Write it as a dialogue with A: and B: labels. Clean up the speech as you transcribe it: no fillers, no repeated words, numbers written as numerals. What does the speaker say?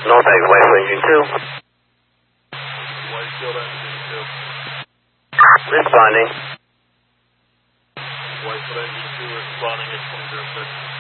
A: Norfolk, Whitefield Engine 2.
B: Whitefield Engine 2.
A: Responding.
B: Whitefield Engine 2 responding at 2006.